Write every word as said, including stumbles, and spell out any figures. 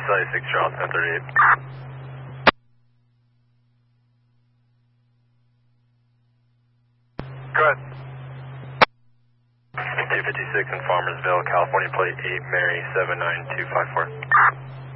S I six Charles ten thirty-eight. Go ahead. two fifty-six in Farmersville, California, plate eight Mary seven nine two five four.